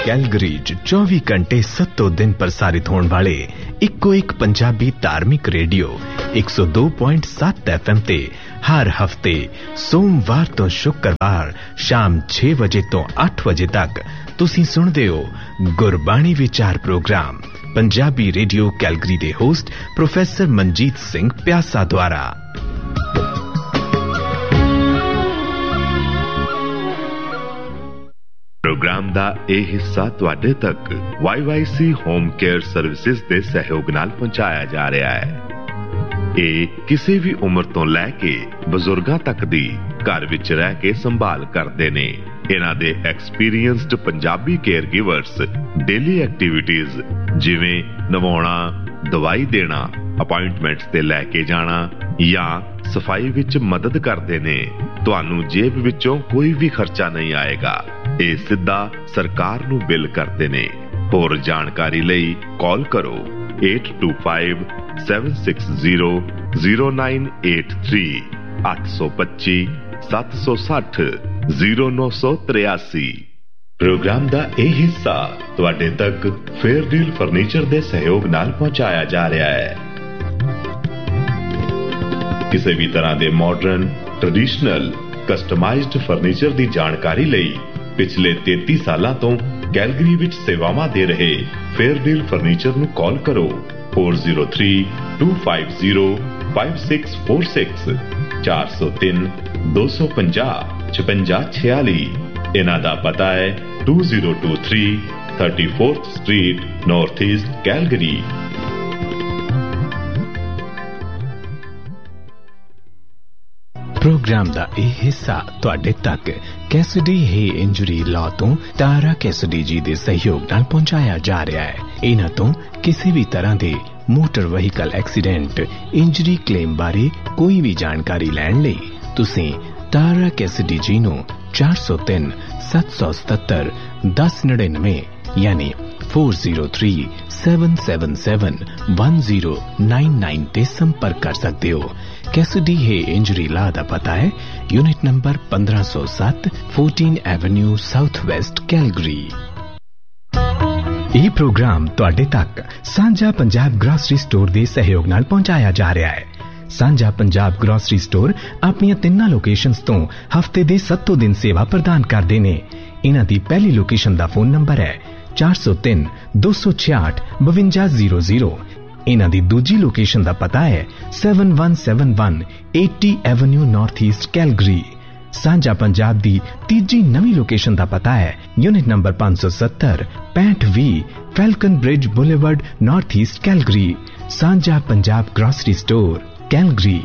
Calgary 24 घंटे 7 दिन प्रसारित होने वाले इको एक पंजाबी धार्मिक रेडियो 102.7 FM ते हर हफ्ते सोमवार तो शुक्रवार शाम 6 बजे तो 8 बजे तक तुसी सुनदे हो गुरबाणी विचार प्रोग्राम पंजाबी रेडियो कैलगरी दे होस्ट प्रोफेसर मनजीत सिंह प्यासा द्वारा। प्रोग्राम दा ਇਹ ਹਿੱਸਾ ਤੁਹਾਡੇ ਤੱਕ YYC ਹੋਮ ਕੇਅਰ ਸਰਵਿਸਿਜ਼ ਦੇ ਸਹਿਯੋਗ ਨਾਲ ਪਹੁੰਚਾਇਆ ਜਾ ਰਿਹਾ ਹੈ। ਇਹ ਕਿਸੇ ਵੀ ਉਮਰ ਤੋਂ ਲੈ ਕੇ ਬਜ਼ੁਰਗਾਂ ਤੱਕ ਦੀ ਘਰ ਵਿੱਚ ਰਹਿ ਕੇ ਸੰਭਾਲ ਕਰਦੇ ਨੇ। ਇਹਨਾਂ ਦੇ experienced Punjabi care ਗਿਵਰਸ daily activities ਜਿਵੇਂ ਨਵਾਉਣਾ, ਦਵਾਈ ਦੇਣਾ, ਅਪਾਇੰਟਮੈਂਟਸ ਤੇ ਲੈ ਕੇ ਜਾਣਾ ਜਾਂ ਸਫਾਈ ਵਿੱਚ ਮਦਦ ਕਰਦੇ ਨੇ। ਤੁਹਾਨੂੰ ਜੇਬ ਵਿੱਚੋਂ ਕੋਈ ਵੀ ਖਰਚਾ ਨਹੀਂ ਆਏਗਾ। ਇਹ ਸਿੱਧਾ ਸਰਕਾਰ ਨੂੰ ਬਿੱਲ ਕਰਦੇ ਨੇ। ਹੋਰ ਜਾਣਕਾਰੀ ਲਈ ਕਾਲ ਕਰੋ 8257600983 825 760 0983। ਪ੍ਰੋਗਰਾਮ ਦਾ ਇਹ ਹਿੱਸਾ ਤੁਹਾਡੇ ਤੱਕ ਫੇਅਰਡੀਲ ਫਰਨੀਚਰ ਦੇ ਸਹਿਯੋਗ ਨਾਲ ਪਹੁੰਚਾਇਆ ਜਾ ਰਿਹਾ ਹੈ। ਕਿਸੇ ਵੀ ਤਰ੍ਹਾਂ ਦੇ ਮਾਡਰਨ, ਟ੍ਰੈਡੀਸ਼ਨਲ, ਕਸਟਮਾਈਜ਼ਡ ਫਰਨੀਚਰ ਦੀ ਜਾਣਕਾਰੀ ਲਈ ਪਿਛਲੇ 33 ਸਾਲਾਂ ਤੋਂ ਕੈਲਗਰੀ ਵਿੱਚ ਸੇਵਾਵਾਂ ਦੇ ਰਹੇ ਫੇਅਰਡੀਲ ਫਰਨੀਚਰ ਨੂੰ ਕਾਲ ਕਰੋ 4032505646 403 250 5646। ਇਹਨਾਂ ਦਾ ਪਤਾ ਹੈ 2023 34th street north East Calgary. Programme दा यह हिस्सा तुहाडे तक कैसिडी हे इंजरी लॉ तो तारा कैसिडी जी दे सहयोग नाल पहुंचाया जा रहा है। इन्हां तो किसी भी तरह दे motor vehicle accident injury claim बारे कोई भी जानकारी लैण लई तुसीं तारा कैसिडी जी नूं 403 777 1099 यानी 4037771099 ते संपर्क कर सकते हो। कैसिडी है इंजरी ला दा पता है unit number 1507 14 Avenue south west Calgary. यह प्रोग्राम तुहाडे तक सांझा पंजाब ग्रोसरी स्टोर दे सहयोग नाल पहुंचाया जा रहा है। सांझा पंजाब ग्रोसरी स्टोर अपनी 3 लोकेशंस तो हफ्ते दे 7 दिन सेवा प्रदान करदे ने। इन्हां दी पहली लोकेशन दा फोन नंबर है 403 266 5200। इन्हां दी दूजी लोकेशन दा पता है 7171 80 एवेन्यू नॉर्थ ईस्ट कैलगरी। सांझा पंजाब दी तीजी नवी लोकेशन दा पता है unit number 570 6520 falcon bridge boulevard north east Calgary. सांझा Punjab grocery store Calgary.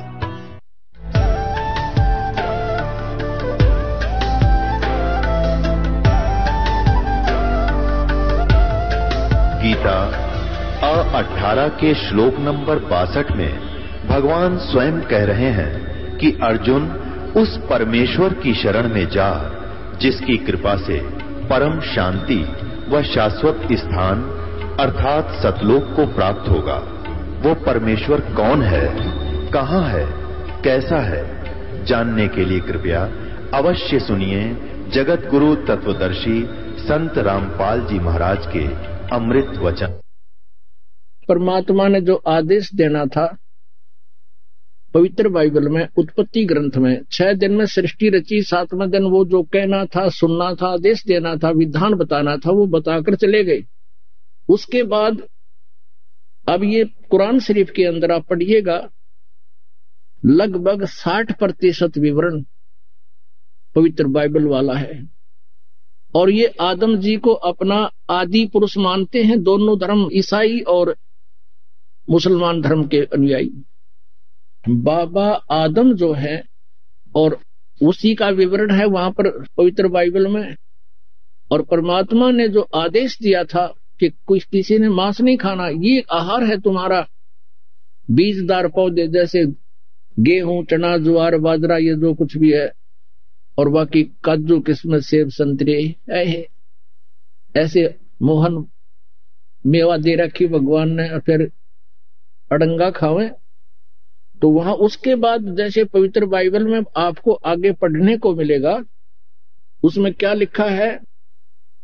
Gita 18 के श्लोक नंबर 62 में भगवान स्वयं कह रहे हैं कि अर्जुन उस परमेश्वर की शरण में जा जिसकी कृपा से परम शांति व शाश्वत स्थान अर्थात सतलोक को प्राप्त होगा। वो परमेश्वर कौन है, कहां है, कैसा है, जानने के लिए कृपया अवश्य सुनिए जगत गुरु तत्वदर्शी संत रामपाल जी महाराज के अमृत वचन। परमात्मा ने जो आदेश देना था पवित्र बाइबल में उत्पत्ति ग्रंथ में 6 दिन में सृष्टि रची, 7वें दिन वो जो कहना था, सुनना था, आदेश देना था, विधान बताना था वो बताकर चले गए। उसके बाद अब ये कुरान शरीफ के अंदर आप पढ़िएगा लगभग 60% विवरण पवित्र बाइबल वाला है। और ये आदम जी को अपना आदि पुरुष मानते हैं, दोनों धर्म ईसाई और मुसलमान धर्म के अनुयायी। बाबा आदम जो है और उसी का विवरण है वहां पर पवित्र बाइबल में। और परमात्मा ने जो आदेश दिया था कि किसी ने मांस नहीं खाना, ये आहार है तुम्हारा, बीजदार पौधे जैसे गेहूं, चना, ज्वार, बाजरा, ये जो कुछ भी है, और बाकी काजू, किस्मत, सेब, संतरे ऐसे मोहन मेवा दे रखी भगवान ने, और फिर अड़ंगा खावे। तो वहां उसके बाद जैसे पवित्र बाइबल में आपको आगे पढ़ने को मिलेगा, उसमें क्या लिखा है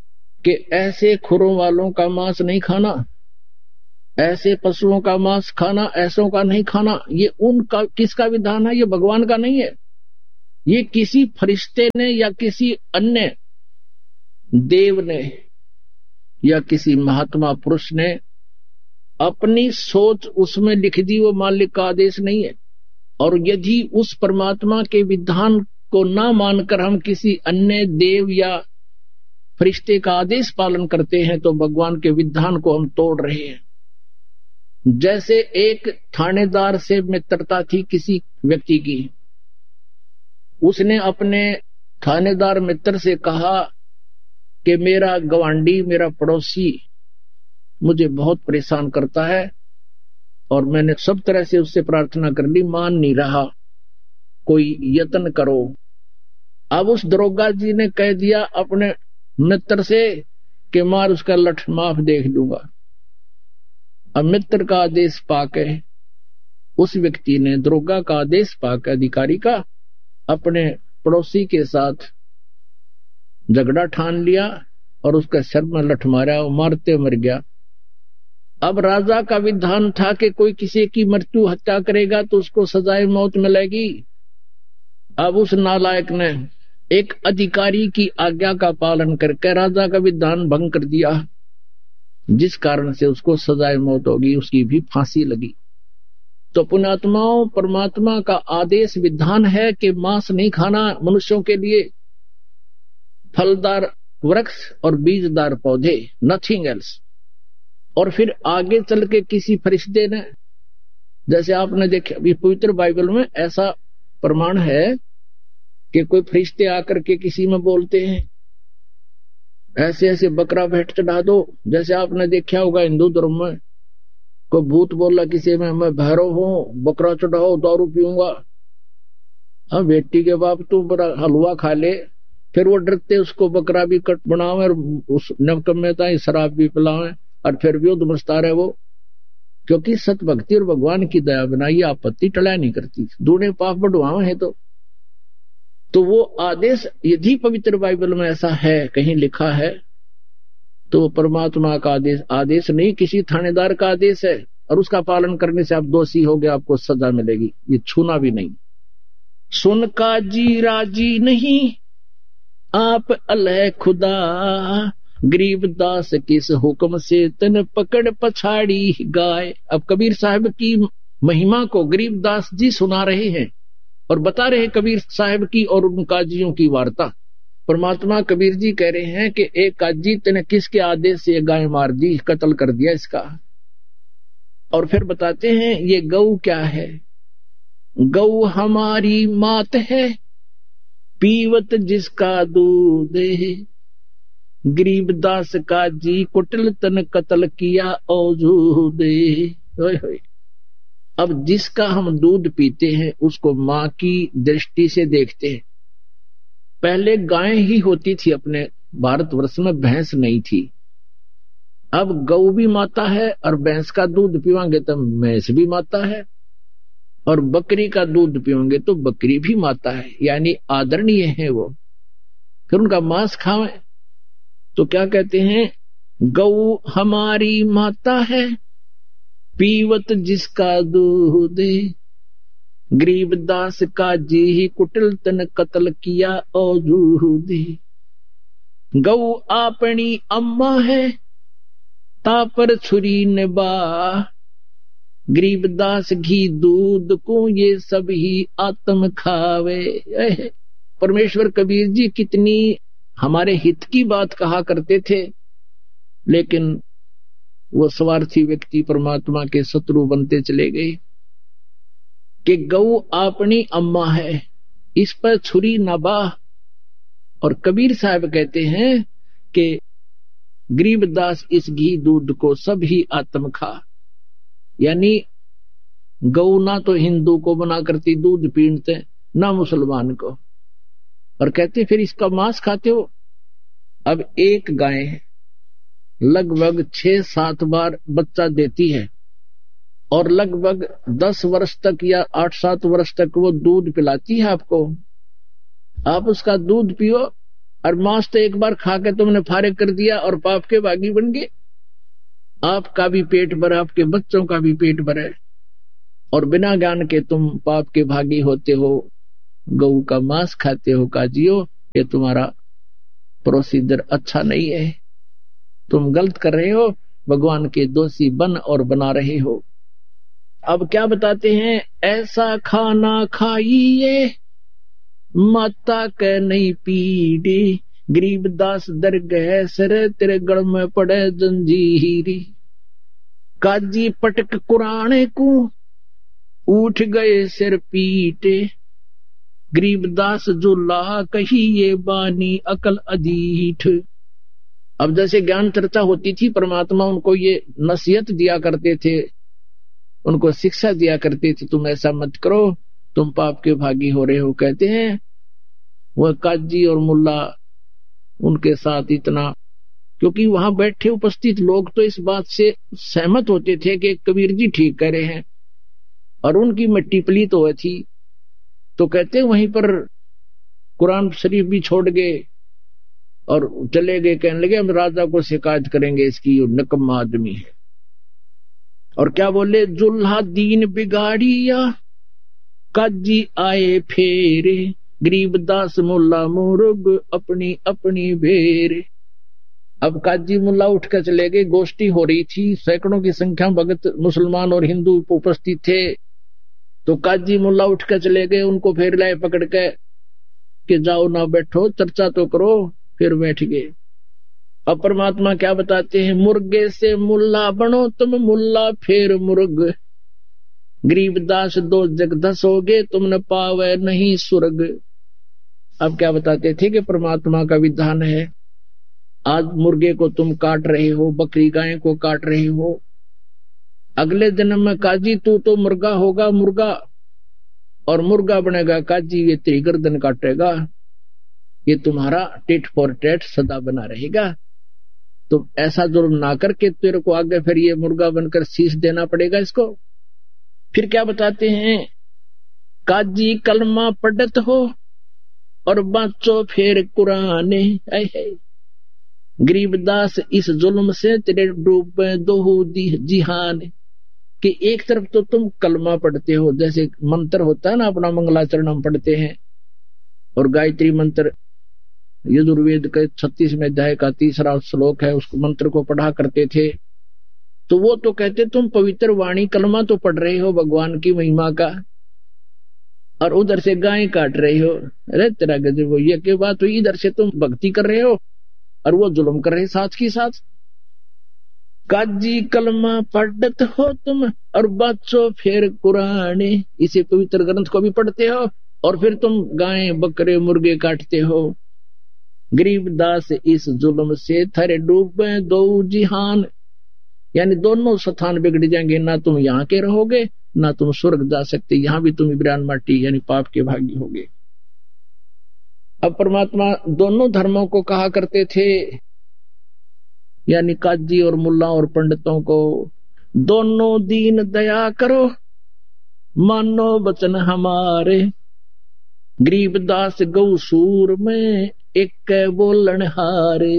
कि ऐसे खुरों वालों का मांस नहीं खाना, ऐसे पशुओं का मांस खाना, ऐसों का नहीं खाना। ये उनका किसका विधान है? ये भगवान का नहीं है। ये किसी फरिश्ते ने या किसी अन्य देव ने या किसी महात्मा पुरुष ने अपनी सोच उसमें लिख दी, वो मालिक का आदेश नहीं है। और यदि उस परमात्मा के विधान को ना मानकर हम किसी अन्य देव या फरिश्ते का आदेश पालन करते हैं तो भगवान के विधान को हम तोड़ रहे हैं। जैसे एक थानेदार से मित्रता थी किसी व्यक्ति की, उसने अपने थानेदार मित्र से कहा कि मेरा गवांडी, मेरा पड़ोसी मुझे बहुत परेशान करता है और मैंने सब तरह से उससे प्रार्थना कर ली, मान नहीं रहा, कोई यत्न करो। अब उस दरोगा जी ने कह दिया अपने मित्र से कि मार उसका लठ, माफ देख लूंगा। अब मित्र का आदेश पाके उस व्यक्ति ने, दरोगा का आदेश पाकर, अधिकारी का, अपने पड़ोसी के साथ झगड़ा ठान लिया और उसका सिर में लठ मारा, वो मारते मर गया। अब राजा का विधान था कि कोई किसी की मृत्यु हत्या करेगा तो उसको सजाए मौत मिलेगी। अब उस नालायक ने एक अधिकारी की आज्ञा का पालन करके राजा का विधान भंग कर दिया, जिस कारण से उसको सजाए मौत होगी, उसकी भी फांसी लगी। तो पुण्यात्माओं, परमात्मा का आदेश विधान है कि मांस नहीं खाना मनुष्यों के लिए, फलदार वृक्ष और बीजदार पौधे, नथिंग एल्स। और फिर आगे चल के किसी फरिश्ते ने, जैसे आपने देखा अभी पवित्र बाइबल में ऐसा प्रमाण है कि कोई फरिश्ते आकर के किसी में बोलते हैं ऐसे ऐसे बकरा भेंट चढ़ा दो। जैसे आपने देखा होगा हिंदू धर्म में कोई भूत बोला किसी में, मैं भैरव हूं, बकरा चढ़ाओ, दारू पीऊंगा। हाँ, बेटी के बाप तू बड़ा हलवा खा ले, फिर वो डरते उसको बकरा भी कट बनावे और उस नवकम्यता शराब भी पिलावे और फिर भी उद्मस्ता रहे वो, क्योंकि सत भक्ति और भगवान की दया बिना ये आपत्ति टला नहीं करती, दूने पाप बढ़वावे है। तो वो आदेश यदि पवित्र बाइबल में ऐसा है, कहीं लिखा है, तो वो परमात्मा का आदेश नहीं, किसी थानेदार का आदेश है। और उसका पालन करने से आप दोषी हो गए, आपको सजा मिलेगी, ये छूना भी नहीं। सुन का जी राजी नहीं आप अलह खुदा, गरीब दास किस हुक्म से तन पकड़ पछाड़ी गाय। अब कबीर साहब की महिमा को गरीब दास जी सुना रहे हैं और बता रहे हैं कबीर साहब की और उन काजियों की वार्ता। परमात्मा कबीर जी कह रहे हैं कि एक काजी तने किसके आदेश से गाय मार दी, कत्ल कर दिया इसका। और फिर बताते हैं ये गौ क्या है? गौ हमारी मात है, पीवत जिसका दूध है, गरीब दास का जी कुटिल तन कत्ल किया औजूद। अब जिसका हम दूध पीते हैं उसको मां की दृष्टि से देखते हैं। पहले गाय ही होती थी अपने भारतवर्ष में, भैंस नहीं थी। अब गौ भी माता है और भैंस का दूध पीवांगे तो भैंस भी माता है, और बकरी का दूध पीवांगे तो बकरी भी माता है, यानी आदरणीय है वो। फिर उनका मांस खावें तो क्या कहते हैं? गौ हमारी माता है, पीवत जिसका दूध, गरीब दास का जी ही कुटिल तन कत्ल किया औजूद। गौ अपनी अम्मा है, तापर छुरी निभा, गरीब दास घी दूध को ये सब ही आत्म खावे। परमेश्वर कबीर जी कितनी हमारे हित की बात कहा करते थे, लेकिन वो स्वार्थी व्यक्ति परमात्मा के शत्रु बनते चले गए। कि गौ अपनी अम्मा है, इस पर छुरी न बाह। और कबीर साहब कहते हैं कि गरीबदास इस घी दूध को सब ही आत्म खा, यानी गौ ना तो हिंदू को बना करती दूध पीते ना मुसलमान को। और कहते फिर इसका मांस खाते हो। अब एक गाय लगभग 6-7 बार बच्चा देती है और लगभग 10 वर्ष तक या 8-7 वर्ष तक वो दूध पिलाती है आपको। आप उसका दूध पियो और मांस तो एक बार खा के तुमने फारिग कर दिया और पाप के भागी बन गए। आपका भी पेट भरा, आपके बच्चों का भी पेट भरा, और बिना ज्ञान के तुम पाप के भागी होते हो, गऊ का मांस खाते हो। काजियो, ये तुम्हारा प्रोसीजर अच्छा नहीं है, तुम गलत कर रहे हो, भगवान के दोषी बन और बना रहे हो। अब क्या बताते हैं, ऐसा खाना खाइए माता के नहीं पीड़ी, गरीबदास दरगह सर तेरे गढ़ में पड़े जंजीरी। काजी पटक कुराने को उठ गए सिर पीटे, गरीबदास जो ला कही ये बानी अकल अधीठ। अब जैसे ज्ञान चर्चा होती थी, परमात्मा उनको ये नसीहत दिया करते थे, उनको शिक्षा दिया करते थे, तुम ऐसा मत करो, तुम पाप के भागी हो रहे हो। कहते हैं वह काजी और मुल्ला उनके साथ इतना, क्योंकि वहां बैठे उपस्थित लोग तो इस बात से सहमत होते थे कि कबीर जी ठीक कह रहे हैं, और उनकी मिट्टी पलीत हुई थी, तो कहते वहीं पर कुरान शरीफ भी छोड़ गए और चले गए, कहने लगे हम राजा को शिकायत करेंगे, इसकी नकम्मा आदमी है। और क्या बोले, जुल्हा दीन बिगाड़िया काजी आए फेरे, गरीबदास मुल्ला मुर्ग अपनी अपनी भेरे। अब काजी मुल्ला उठ कर चले गए, गोष्ठी हो रही थी, सैकड़ों की संख्या भगत मुसलमान और हिंदू उपस्थित थे, तो काजी मुल्ला उठ कर चले गए, उनको फेर लाए पकड़ के कि जाओ ना बैठो, चर्चा तो करो, फिर बैठ गए। अब परमात्मा क्या बताते हैं, मुर्गे से मुल्ला बनो तुम मुल्ला फिर मुर्ग, गरीबदास दो जग धसोगे तुम न पावे नहीं स्वर्ग। अब क्या बताते थे कि परमात्मा का विधान है, आज मुर्गे को तुम काट रहे हो, बकरी गाय को काट रहे हो, अगले जन्म में काजी तू तो मुर्गा होगा, मुर्गा और मुर्गा बनेगा काजी, ये तेरी गर्दन काटेगा, ये तुम्हारा टिट फॉर टेट सदा बना रहेगा। तो ऐसा जुर्म ना करके तेरे को आगे फिर ये मुर्गा बनकर शीश देना पड़ेगा इसको। फिर क्या बताते हैं, काजी कलमा पढ़त हो और बाचो फिर कुराने, गरीबदास इस जुल्म से तेरे डूब में दोहू जिहान। कि एक तरफ तो तुम कलमा पढ़ते हो, जैसे मंत्र होता है ना अपना, मंगलाचरण हम पढ़ते हैं, और गायत्री मंत्र यजुर्वेद के 36वें अध्याय का 3रा श्लोक है, उस मंत्र को पढ़ा करते थे। तो वो तो कहते तुम पवित्र वाणी कलमा तो पढ़ रहे हो भगवान की महिमा का, और उधर से गाय काट रहे हो। अरे तेरा गजब, वो ये क्या बात हुई, इधर से तुम भक्ति कर रहे हो और वो जुल्म कर रहे साथ की साथ। काजी कलमा पढ़त हो तुम और बच्चों फिर कुराने, इसे पवित्र ग्रंथ को भी पढ़ते हो और फिर तुम गाय बकरे मुर्गे काटते हो। गरीबदास इस जुल्म से थरे डूबे दो जिहान, यानी दोनों स्थान बिगड़ जाएंगे, ना तुम यहाँ के रहोगे ना तुम स्वर्ग जा सकते, यहाँ भी तुम इब्रान माटी यानी पाप के भागी होगे। अब परमात्मा दोनों धर्मों को कहा करते थे, यानी काजी और मुल्ला और पंडितों को, दोनों दीन दया करो मानो वचन हमारे, गरीबदास गौ सूर में एक बोलन हारे।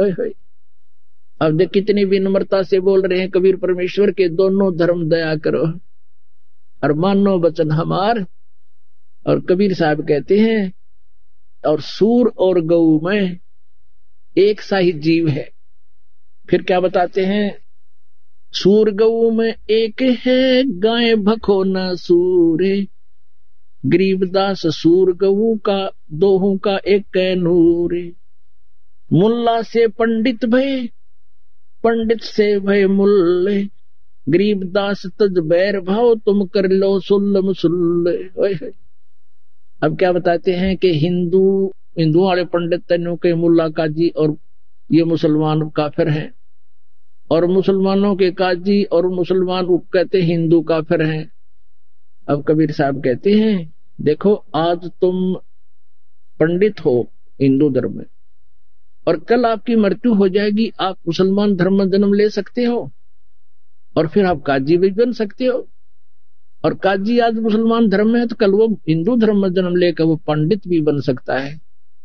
अब देख कितनी विनम्रता से बोल रहे हैं कबीर परमेश्वर के, दोनों धर्म दया करो और मानो वचन हमार। और कबीर साहब कहते हैं, और सूर और गऊ में एक सा ही जीव है। फिर क्या बताते हैं, सूर गऊ में एक है गाय भखो न सूरे, गरीबदास सूर गऊ का दोहों का एक नूरे। मुल्ला से पंडित भय पंडित से भय मुल्ले, गरीबदास तज बैर भाव तुम कर लो सुल्लम सुल्ले। अब क्या बताते हैं कि हिंदू वाले पंडित तन्नों के मुल्ला काजी और ये मुसलमान काफिर हैं, और मुसलमानों के काजी और मुसलमान कहते हिंदू काफिर हैं। अब कबीर साहब कहते हैं, देखो आज तुम पंडित हो हिंदू धर्म में और कल आपकी मृत्यु हो जाएगी, आप मुसलमान धर्म में जन्म ले सकते हो और फिर आप काजी भी बन सकते हो, और काजी आज मुसलमान धर्म में है तो कल वो हिंदू धर्म में जन्म लेकर वो पंडित भी बन सकता है।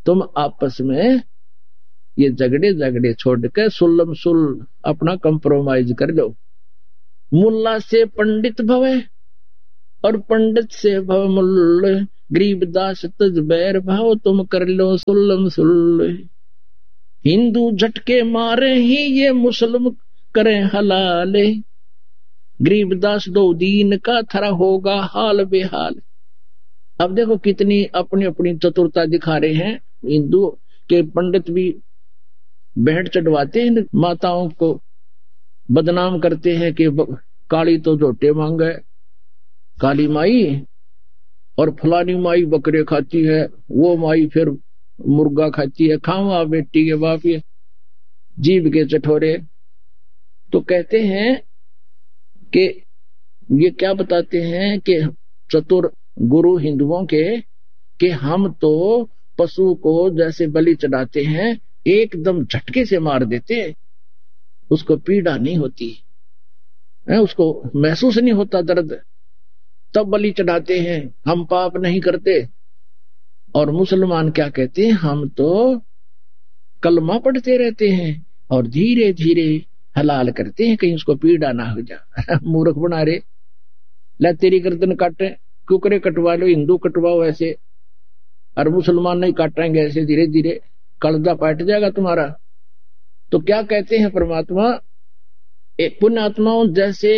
तुम आपस में ये झगड़े छोड़ के सुल्लम सुल अपना कंप्रोमाइज कर लो। मुल्ला से पंडित भवे और पंडित से भव मुल्ल, गरीबदास तुझ बैर भाव तुम कर लो सुल्लम सुल। हिंदू झटके मारे ही ये मुस्लिम करें हलाले, गरीबदास दो दीन का थरा होगा हाल बेहाल। अब देखो कितनी अपनी अपनी चतुरता दिखा रहे हैं। हिंदू के पंडित भी भेंट चढ़वाते हैं, माताओं को बदनाम करते हैं कि काली तो झोटे मांगे काली माई, और फलानी माई बकरे खाती है, वो माई फिर मुर्गा खाती है। खावा बेटी के बाप ये जीभ के चठोरे। तो कहते हैं कि ये क्या बताते हैं कि चतुर गुरु हिंदुओं के कि हम तो पशु को जैसे बलि चढ़ाते हैं एकदम झटके से मार देते, उसको पीड़ा नहीं होती है, उसको महसूस नहीं होता दर्द, तब बलि चढ़ाते हैं, हम पाप नहीं करते। और मुसलमान क्या कहते हैं, हम तो कलमा पढ़ते रहते हैं और धीरे धीरे हलाल करते हैं, कहीं उसको पीड़ा ना हो जाए। मूर्ख बना रहे, ला तेरी गर्दन काटे, कुकरे कटवा लो, हिंदू कटवाओ ऐसे, और मुसलमान नहीं काटेंगे ऐसे धीरे धीरे, कलजा पाट जाएगा तुम्हारा। तो क्या कहते हैं परमात्मा, एक पुण्यात्माओं जैसे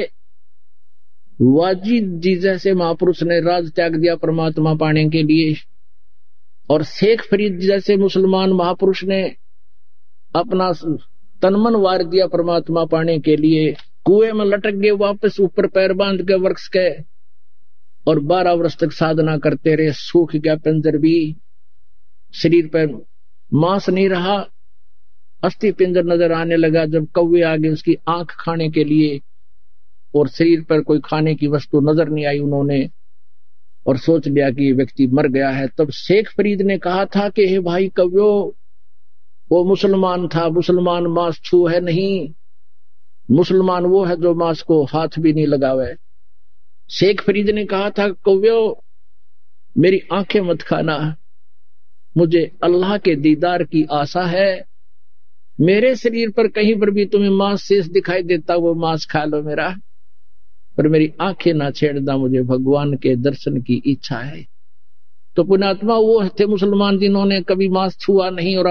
वाजिद जी जैसे महापुरुष ने राज त्याग दिया परमात्मा पाने के लिए, और शेख फरीद जैसे मुसलमान महापुरुष ने अपना तनमन वार दिया परमात्मा पाने के लिए, कुएं में लटक गए, वापस ऊपर पैर बांध के वृक्ष के, और 12 वर्ष तक साधना करते रहे, सूख गया पिंजर भी, शरीर पर मांस नहीं रहा, अस्थि पिंजर नजर आने लगा। जब कौवे आ गए उसकी आंख खाने के लिए, और शरीर पर कोई खाने की वस्तु नजर नहीं आई उन्होंने, और सोच लिया कि ये व्यक्ति मर गया है। तब शेख फरीद ने कहा था कि हे भाई कव्यो, वो मुसलमान था, मुसलमान मांस छू है नहीं, मुसलमान वो है जो मांस को हाथ भी नहीं लगावे। शेख फरीद ने कहा था कव्यो मेरी आंखें मत खाना, मुझे अल्लाह के दीदार की आशा है, मेरे शरीर पर कहीं पर भी तुम्हें मांस शेष दिखाई देता वो मांस खा लो मेरा, पर मेरी आंखें ना छेड़ना, मुझे भगवान के दर्शन की इच्छा है। तो पुण्यात्मा वो थे मुसलमान जिन्होंने कभी मांस छुआ नहीं और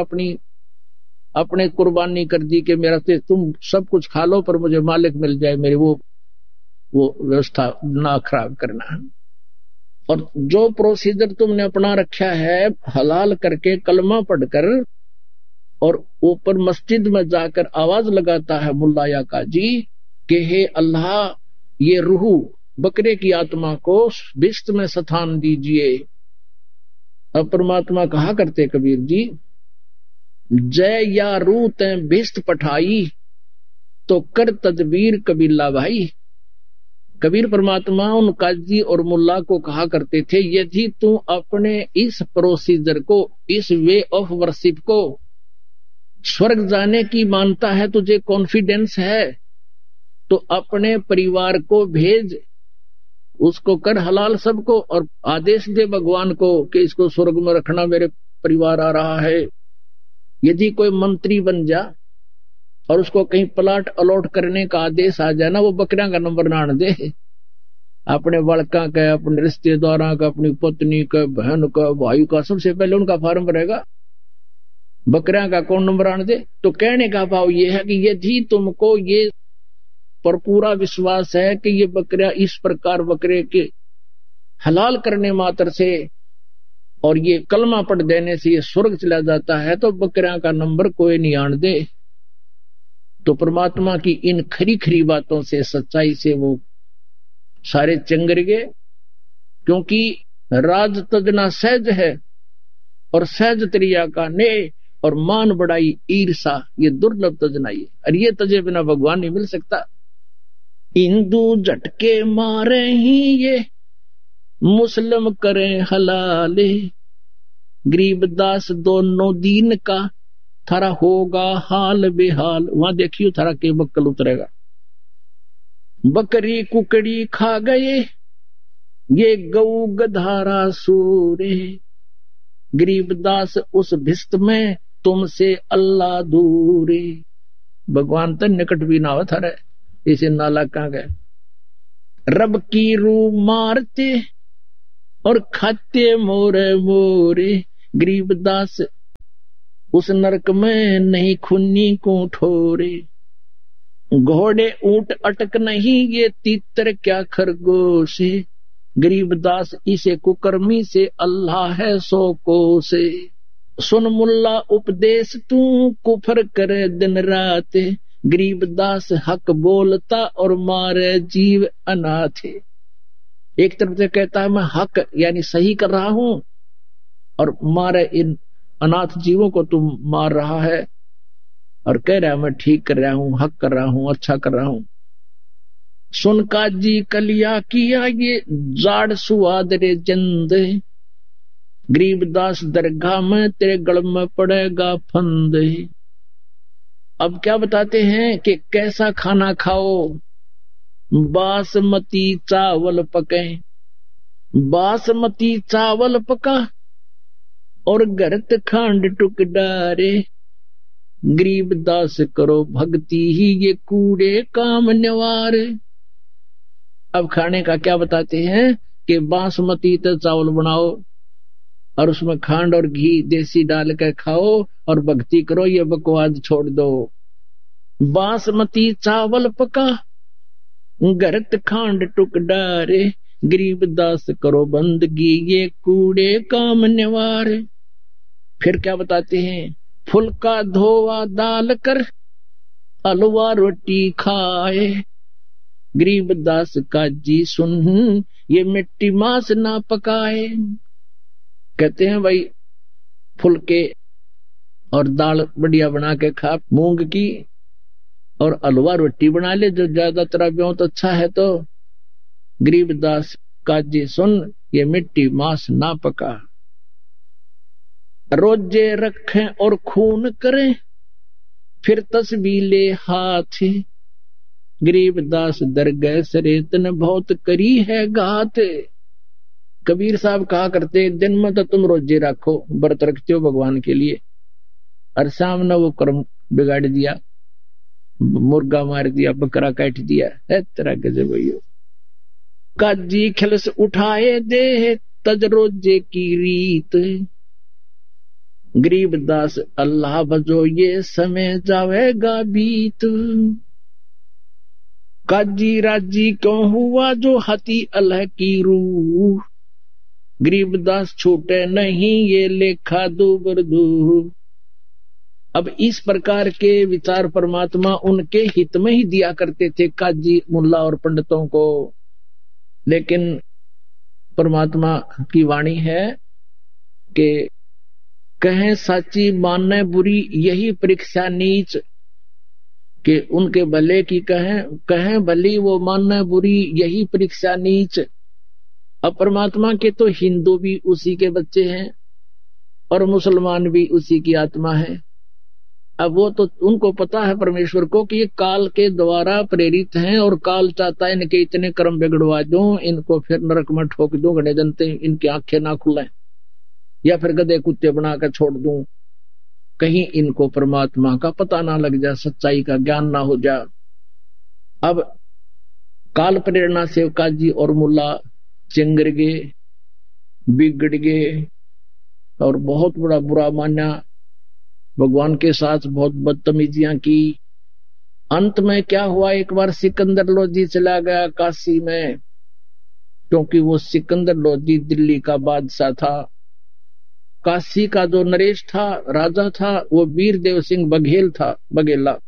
अपने कुर्बानी कर दी कि मेरा से तुम सब कुछ खा लो पर मुझे मालिक मिल जाए, मेरी वो व्यवस्था ना खराब करना। और जो प्रोसीजर तुमने अपना रखा है हलाल करके कलमा पढ़कर और ऊपर मस्जिद में जाकर आवाज लगाता है मुल्ला या काजी कि हे अल्लाह ये रूह बकरे की आत्मा को बिस्त में स्थान दीजिए। अब परमात्मा कहा करते कबीर जी, जय या रूह तैं बिस्त पठाई तो कर तदबीर कबीला भाई। कबीर परमात्मा उन काजी और मुल्ला को कहा करते थे, यदि तू अपने इस प्रोसीजर को, इस वे ऑफ वर्शिप को स्वर्ग जाने की मानता है, तुझे कॉन्फिडेंस है, तो अपने परिवार को भेज, उसको कर हलाल सबको, और आदेश दे भगवान को कि इसको स्वर्ग में रखना, मेरे परिवार आ रहा है। यदि कोई मंत्री बन जा और उसको कहीं प्लाट अलॉट करने का आदेश आ जाए ना, वो बकरियां का नंबर ना दे, अपने बड़का का, अपने रिश्तेदारों का, अपनी पत्नी का, बहन का, भाई का, सबसे पहले उनका फार्म भरेगा, बकरियां का कौन नंबर आने दे। तो कहने का भाव ये है कि यदि तुमको ये पर पूरा विश्वास है कि ये बकरियां इस प्रकार बकरे के हलाल करने मात्र से और ये कलमा पढ़ देने से ये स्वर्ग चला जाता है, तो बकरियां का नंबर कोई नहीं आने दे। तो परमात्मा की इन खरी खरी बातों से, सच्चाई से वो सारे चंगर गए, क्योंकि राज तजना सहज है और सहज त्रिया का ने और मान बढ़ाई ईर्षा, ये दुर्लभ तजनाई है, और ये तजे बिना भगवान नहीं मिल सकता। हिंदू झटके मारे ही ये मुस्लिम करें हलाले, गरीबदास दोनों दीन का थारा होगा हाल बेहाल। वहां देखियो थारा के बक्कल उतरेगा। बकरी कुकड़ी खा गए ये गऊ गधारा सूरे, गरीबदास उस भिस्त में तुमसे अल्लाह दूरी। भगवान तो निकट भी ना होता रहे, इसे नाला कहाँ गए। रब की रू मारते और खाते मोरे मोरे, गरीबदास उस नरक में नहीं खूनी को ठोरे। घोड़े ऊंट अटक नहीं ये तीतर क्या खरगोश, गरीबदास इसे कुकर्मी से अल्लाह है सो को से। सुन मुल्ला उपदेश तू कुफर करे दिन रात, गरीबदास हक बोलता और मारे जीव अनाथ। एक तरफ से कहता है मैं हक यानी सही कर रहा हूं, और मारे इन अनाथ जीवों को तुम मार रहा है, और कह रहा है मैं ठीक कर रहा हूं, हक कर रहा हूं, अच्छा कर रहा हूं। सुन काजी कलिया किया ये जाड़ सुआद रे जंद, गरीबदास दरगाह में तेरे गल में पड़ेगा फंद। अब क्या बताते हैं कि कैसा खाना खाओ। बासमती चावल पके, बासमती चावल पका और गरत खांड टुक डारे, गरीबदास करो भक्ति ही ये कूड़े काम निवारे। अब खाने का क्या बताते हैं कि बासमती तो चावल बनाओ और उसमें खांड और घी देसी डाल कर खाओ और भक्ति करो, ये बकवाद छोड़ दो। बासमती चावल पका गरत खांड टुक डारे, गरीबदास करो बंदगी ये कूड़े काम निवारे। फिर क्या बताते हैं, फुल्का धोवा दाल कर हलवा रोटी खाए, गरीबदास का जी सुन ये मिट्टी मांस ना पकाए। कहते हैं भाई फुल्के और दाल बढ़िया बना के खा, मूंग की, और हलवा रोटी बना ले जो ज्यादा तरह तो अच्छा है, तो गरीबदास का जी सुन ये मिट्टी मांस ना पका। रोजे रखें और खून करें फिर तस्बीह ले हाथ, गरीबदास दरगाह सरेतन बहुत करी है घात। कबीर साहब कहा करते दिन में तो तुम रोजे रखो, व्रत रखते हो भगवान के लिए, और सामने वो कर्म बिगाड़ दिया, मुर्गा मार दिया, बकरा काट दिया, है तरह गजब भैया। काजी खिलस उठाए दे तज रोजे की रीत, गरीबदास अल्लाह बजो ये समय जावेगा बीत। काजी राजी क्यों हुआ जो हती अल्लाह की रूह, गरीबदास छूटे नहीं ये लेखा दूबर दूर। अब इस प्रकार के विचार परमात्मा उनके हित में ही दिया करते थे काजी मुल्ला और पंडितों को, लेकिन परमात्मा की वाणी है कि कहें साची माने बुरी यही परीक्षा नीच, कि उनके भले की कहें भली वो माने बुरी यही परीक्षा नीच। अब परमात्मा के तो हिंदू भी उसी के बच्चे हैं और मुसलमान भी उसी की आत्मा है। अब वो तो उनको पता है परमेश्वर को कि ये काल के द्वारा प्रेरित हैं, और काल चाहता है इनके इतने कर्म बिगड़वा दूं, इनको फिर नरक में ठोक दूं, गणे जनते इनकी आंखें ना खुलें, या फिर गधे कुत्ते बनाकर छोड़ दूं, कहीं इनको परमात्मा का पता ना लग जाए, सच्चाई का ज्ञान ना हो जाए। अब काल प्रेरणा से काजी और मुल्ला चिंगर गए, बिगड़ गए और बहुत बड़ा बुरा माना, भगवान के साथ बहुत बदतमीजियां की। अंत में क्या हुआ, एक बार सिकंदर लोधी चला गया काशी में, क्योंकि वो सिकंदर लोधी दिल्ली का बादशाह था। काशी का जो नरेश था, राजा था, वो वीरदेव सिंह बघेल था, बघेला।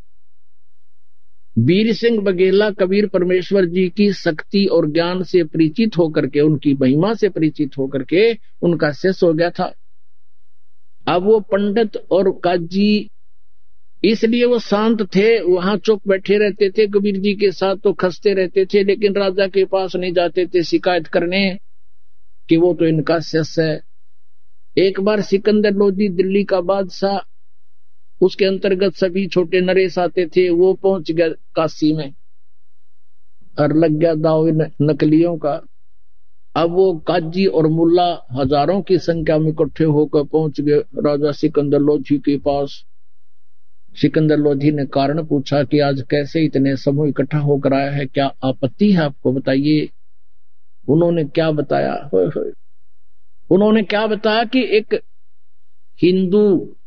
वीर सिंह बघेला कबीर परमेश्वर जी की शक्ति और ज्ञान से परिचित होकर के, उनकी महिमा से परिचित होकर के उनका शिष्य हो गया था। अब वो पंडित और काजी इसलिए वो शांत थे, वहां चुप बैठे रहते थे, कबीर जी के साथ तो खसते रहते थे, लेकिन राजा के पास नहीं जाते थे शिकायत करने कि वो तो इनका शिष्य है। एक बार सिकंदर लोधी दिल्ली का बादशाह, उसके अंतर्गत सभी छोटे नरेश आते थे, वो पहुंच गया काशी में और लग गया दाव नकलियों का। अब वो काजी और मुल्ला हजारों की संख्या में इकट्ठे होकर पहुंच गए राजा सिकंदर लोधी के पास। सिकंदर लोधी ने कारण पूछा कि आज कैसे इतने समूह इकट्ठा होकर आया है, क्या आपत्ति है आपको, बताइए। उन्होंने क्या बताया, उन्होंने क्या बताया कि एक हिंदू